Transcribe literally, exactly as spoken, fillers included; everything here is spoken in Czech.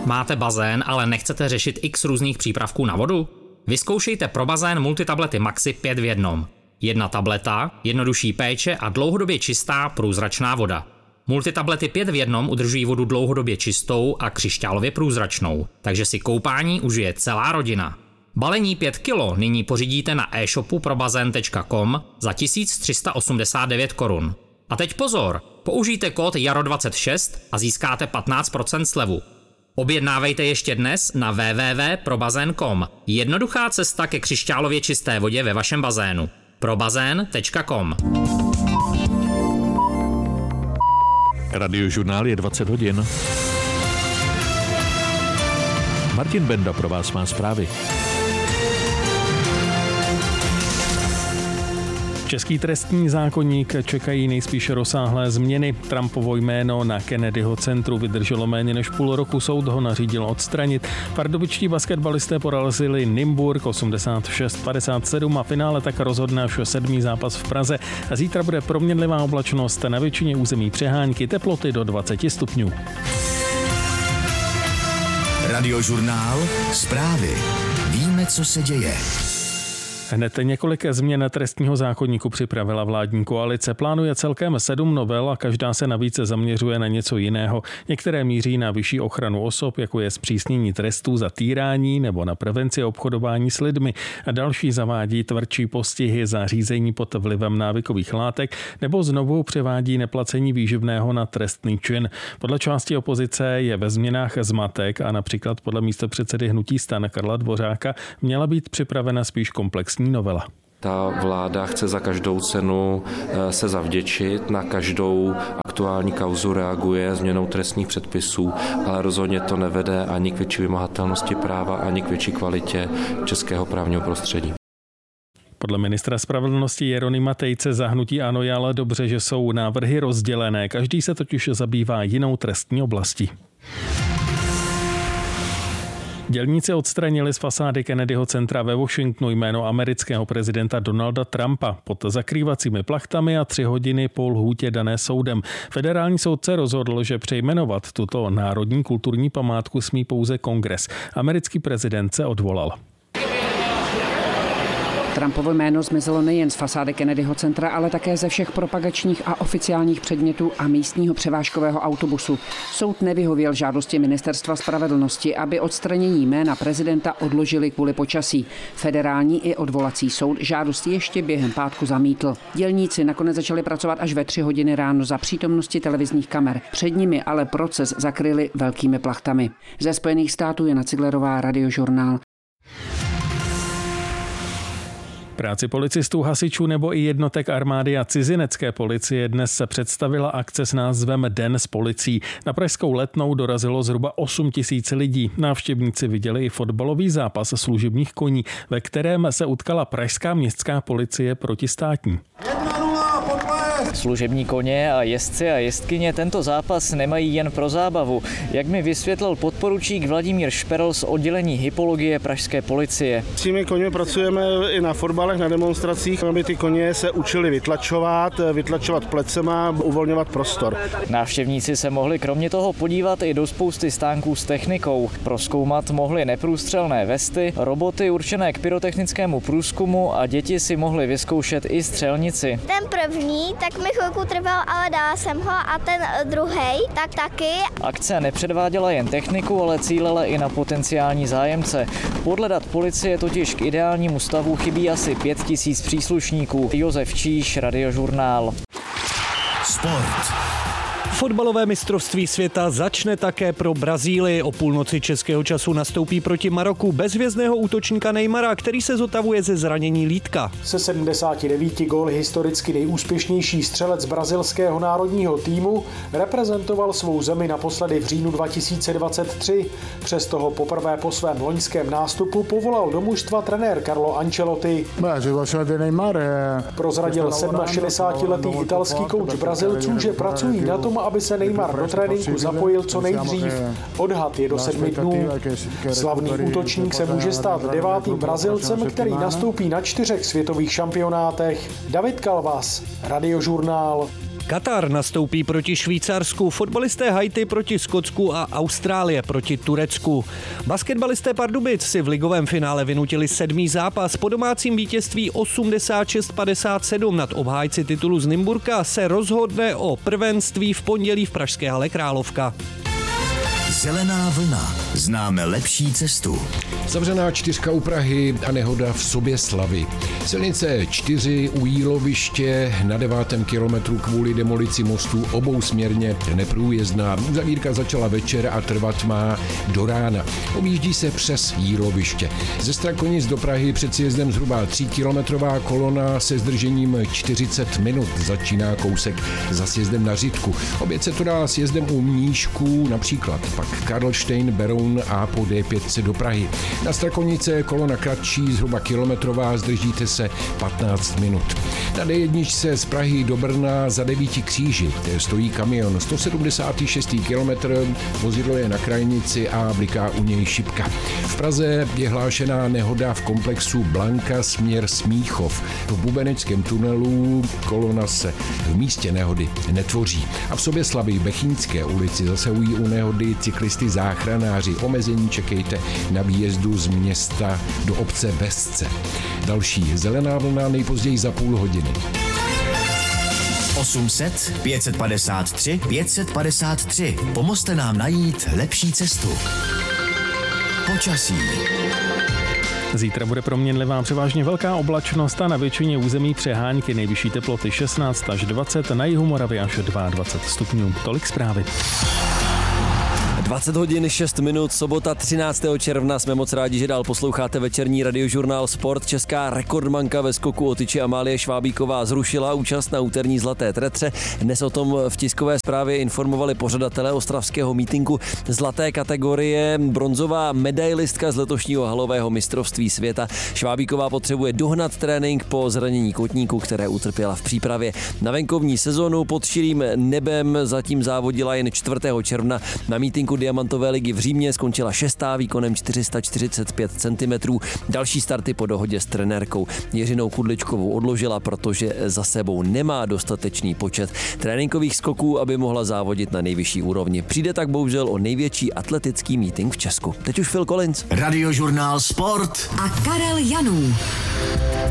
Máte bazén, ale nechcete řešit x různých přípravků na vodu? Vyzkoušejte pro bazén multitablety Maxi pět v jednom. Jedna tableta, jednodušší péče a dlouhodobě čistá průzračná voda. Multitablety pět v jednom udržují vodu dlouhodobě čistou a křišťálově průzračnou, takže si koupání užije celá rodina. Balení pět kilo nyní pořídíte na e-shopu probazén tečka com za tisíc tři sta osmdesát devět korun. A teď pozor, použijte kód jaro dvacet šest a získáte patnáct procent slevu. Objednávejte ještě dnes na w w w tečka probazén tečka com. Jednoduchá cesta ke křišťálově čisté vodě ve vašem bazénu. probazén tečka com. Radiožurnál je dvacet hodin. Martin Benda pro vás má zprávy. Český trestní zákoník čekají nejspíše rozsáhlé změny. Trumpovo jméno na Kennedyho centru vydrželo méně než půl roku, soud ho nařídil odstranit. Pardubičtí basketbalisté porazili Nymburk osmdesát šest padesát sedm a finále tak rozhodne až sedmý zápas v Praze. A zítra bude proměnlivá oblačnost, na většině území přehánky, teploty do dvacet stupňů. Radiožurnál, zprávy. Víme, co se děje. Hned několik změn trestního zákoníku připravila vládní koalice. Plánuje celkem sedm novel a každá se navíc zaměřuje na něco jiného. Některé míří na vyšší ochranu osob, jako je zpřísnění trestů za týrání nebo na prevenci obchodování s lidmi. A další zavádí tvrdší postihy za řízení pod vlivem návykových látek nebo znovu převádí neplacení výživného na trestný čin. Podle části opozice je ve změnách zmatek a například podle místopředsedy hnutí STAN Karla Dvořáka měla být připravena spíš komplexní novela. Ta vláda chce za každou cenu se zavděčit, na každou aktuální kauzu reaguje změnou trestních předpisů, ale rozhodně to nevede ani k větší vymahatelnosti práva, ani k větší kvalitě českého právního prostředí. Podle ministra spravedlnosti Jeronýma Tejce za hnutí ANO je ale dobře, že jsou návrhy rozdělené. Každý se totiž zabývá jinou trestní oblastí. Dělníci odstranili z fasády Kennedyho centra ve Washingtonu jméno amerického prezidenta Donalda Trumpa pod zakrývacími plachtami a tři hodiny po lhůtě dané soudem. Federální soudce rozhodl, že přejmenovat tuto národní kulturní památku smí pouze Kongres. Americký prezident se odvolal. Trumpovo jméno zmizelo nejen z fasády Kennedyho centra, ale také ze všech propagačních a oficiálních předmětů a místního převážkového autobusu. Soud nevyhověl žádosti ministerstva spravedlnosti, aby odstranění jména prezidenta odložili kvůli počasí. Federální i odvolací soud žádost ještě během pátku zamítl. Dělníci nakonec začali pracovat až ve tři hodiny ráno za přítomnosti televizních kamer. Před nimi ale proces zakryli velkými plachtami. Ze Spojených států Jana Ciglerová, Radiožurnál. Práci policistů, hasičů nebo i jednotek armády a cizinecké policie dnes se představila akce s názvem Den s policií. Na pražskou Letnou dorazilo zhruba osm tisíc lidí. Návštěvníci viděli i fotbalový zápas služebních koní, ve kterém se utkala pražská městská policie proti státní. Služební koně a jezdci a jezdkyně tento zápas nemají jen pro zábavu, jak mi vysvětlil podporučík Vladimír Šperl z oddělení hypologie pražské policie. S těmi koně pracujeme i na fotbalech, na demonstracích, aby ty koně se učili vytlačovat, vytlačovat plecema, uvolňovat prostor. Návštěvníci se mohli kromě toho podívat i do spousty stánků s technikou. Prozkoumat mohli neprůstřelné vesty, roboty určené k pyrotechnickému průzkumu a děti si mohly vyzkoušet i střelnici. Ten první, tak mi chvilku trval, ale dala jsem ho a ten druhý, tak taky. Akce nepředváděla jen techniku, ale cílila i na potenciální zájemce. Podle dat policie totiž k ideálnímu stavu chybí asi pět tisíc příslušníků. Josef Číš, Radiožurnál. Sport. Fotbalové mistrovství světa začne také pro Brazílii. O půlnoci českého času nastoupí proti Maroku bezhvězdného útočníka Neymara, který se zotavuje ze zranění lítka. Se sedmdesáti devíti góly historicky nejúspěšnější střelec brazilského národního týmu reprezentoval svou zemi naposledy v říjnu dva tisíce dvacet tři. Přesto ho poprvé po svém loňském nástupu povolal do mužstva trenér Carlo Ancelotti. Prozradil šedesátisedmiletý italský kouč Brazilců, že pracují na tom, aby se Neymar do tréninku zapojil co nejdřív. Odhad je do sedmi dnů. Slavný útočník se může stát devátým Brazilcem, který nastoupí na čtyřech světových šampionátech. David Kalvas, Radiožurnál. Katar nastoupí proti Švýcarsku, fotbalisté Haiti proti Skotsku a Austrálie proti Turecku. Basketbalisté Pardubic si v ligovém finále vynutili sedmý zápas. Po domácím vítězství osmdesát šest padesát sedm nad obhájci titulu z Nymburka se rozhodne o prvenství v pondělí v pražské hale Královka. Zelená vlna. Známe lepší cestu. Zavřená čtyřka u Prahy a nehoda v Soběslavi. Silnice čtyři u Jíloviště na devátém kilometru kvůli demolici mostu obousměrně neprůjezdná. Uzavírka začala večer a trvat má do rána. Objíždí se přes Jíloviště. Ze Strakonic do Prahy před sjezdem zhruba tříkilometrová kolona se zdržením čtyřicet minut. Začíná kousek za sjezdem na Řitku. Oběd se to dá sjezdem u Mníšků, například pak Karlštejn, Beroun a po D pět do Prahy. Na Strakonice kolona kratší, zhruba kilometrová, zdržíte se patnáct minut. Na D jedna z Prahy do Brna za Devíti kříži stojí kamion. sto sedmdesátý šestý kilometr, vozidlo je na krajnici a bliká u něj šipka. V Praze je hlášená nehoda v komplexu Blanka směr Smíchov. V bubeneckém tunelu kolona se v místě nehody netvoří. A v Soběslavi Bechínské ulici zasahují u nehody cyklisty záchranáři. Omezení čekejte na výjezdu z města do obce Besce. Další zelená vlna nejpozději za půl hodiny. osm set pět set padesát tři pět set padesát tři. Pomozte nám najít lepší cestu. Počasí. Zítra bude proměnlivá převážně velká oblačnost a na většině území přehánky, nejvyšší teploty šestnáct až dvacet, na jihu Moravy až dvacet dva stupňů. Tolik zprávy. dvacet hodin šest minut, sobota třináctého června. Jsme moc rádi, že dál posloucháte večerní radiožurnál Sport. Česká rekordmanka ve skoku o tyči Amálie Švábíková zrušila účast na úterní zlaté tretře. Dnes o tom v tiskové zprávě informovali pořadatelé ostravského mítinku zlaté kategorie. Bronzová medailistka z letošního halového mistrovství světa. Švábíková potřebuje dohnat trénink po zranění kotníku, které utrpěla v přípravě na venkovní sezonu. Pod širým nebem zatím závodila jen čtvrtého června. Na mítinku Diamantové ligy v Římě skončila šestá výkonem čtyři sta čtyřicet pět centimetrů. Další starty po dohodě s trenérkou Jiřinou Kudličkovou odložila, protože za sebou nemá dostatečný počet tréninkových skoků, aby mohla závodit na nejvyšší úrovni. Přijde tak bohužel o největší atletický meeting v Česku. Teď už Phil Collins. Radiožurnál Sport a Karel Janů.